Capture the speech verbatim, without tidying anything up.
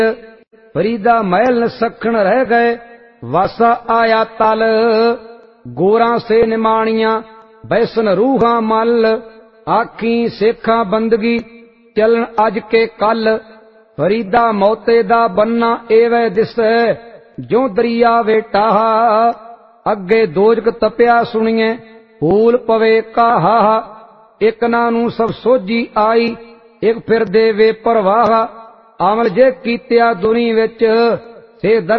फरीदा महल न सखण रह गए, वासा आया तल। गोरा से निमाणिया बैसन रूहां मल, आखी सेखा बंदगी चलन अज के कल। फरीदा मौते दा बन्ना एवै दिसै, जो दरिया वे टाहा। अगे दोजक तपिया सुनिए, फूल पवे काहा। एक नानू सब सोझी आई, एक फिर देवे परवाह। अमल जे कीतिया दुनी विच, से दर